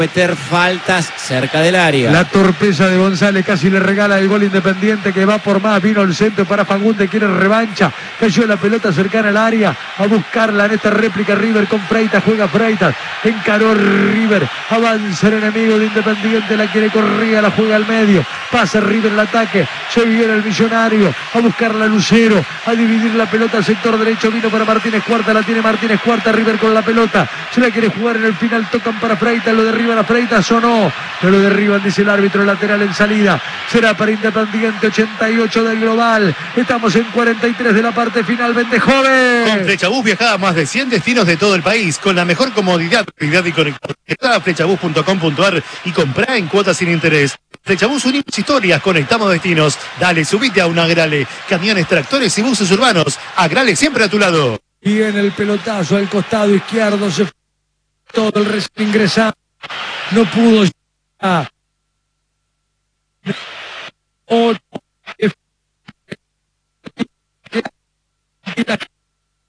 meter faltas cerca del área. La torpeza de González casi le regala el gol Independiente, que va por más. Vino el centro para Fagundes, quiere revancha. Cayó la pelota cercana al área. A buscarla en esta réplica River con Freitas. Juega Freitas. Encaró River. Avanza el enemigo de Independiente. La quiere Correa. La juega al medio. Pasa River el ataque. Se viene el Millonario. A buscarla Lucero. A dividir la pelota al sector derecho. Vino para Martínez Cuarta. La tiene Martínez Cuarta. River con la pelota. Se la quiere jugar en el final. Tocan para Freitas. Lo derriba a Freitas o no, pero lo derriban, dice el árbitro. Lateral en salida, será para Independiente. 88 del global, estamos en 43 de la parte final. Vende joven. Con Flechabús viaja a más de 100 destinos de todo el país con la mejor comodidad y conectividad. Entra a flechabús.com.ar y comprá en cuotas sin interés. Flechabús, unimos historias, conectamos destinos. Dale, subite a un Agrale. Camiones, tractores y buses urbanos. Agrale siempre a tu lado. Y en el pelotazo al costado izquierdo se fue todo el recién ingresado. No pudo llegar.